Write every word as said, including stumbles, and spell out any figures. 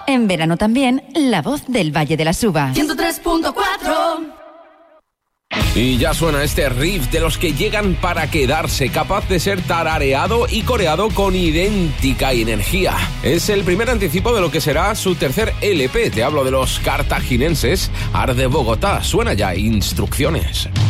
En verano también, la voz del Valle de la Suba. ciento tres punto cuatro. Y ya suena este riff de los que llegan para quedarse, capaz de ser tarareado y coreado con idéntica energía. Es el primer anticipo de lo que será su tercer L P. Te hablo de los cartaginenses Arde Bogotá. Suena ya Instrucciones.